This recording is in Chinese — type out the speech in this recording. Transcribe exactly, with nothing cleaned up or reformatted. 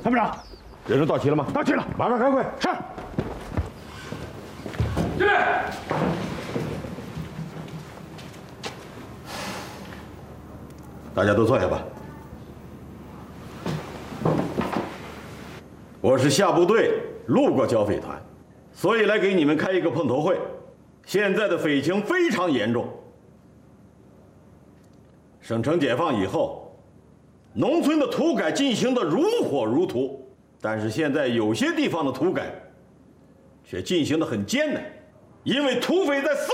参谋长， 人都到齐了吗？ 到齐了， 马上开会。 是。 进来。 大家都坐下吧。我是下部队路过剿匪团，所以来给你们开一个碰头会。现在的匪情非常严重。省城解放以后，农村的土改进行的如火如荼，但是现在有些地方的土改却进行的很艰难，因为土匪在肆